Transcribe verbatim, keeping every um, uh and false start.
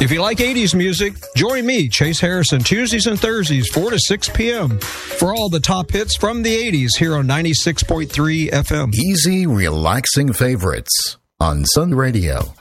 If you like eighties music, join me, Chase Harrison, Tuesdays and Thursdays, four to six p.m. for all the top hits from the eighties here on ninety-six point three F M. Easy, relaxing favorites on Sun Radio.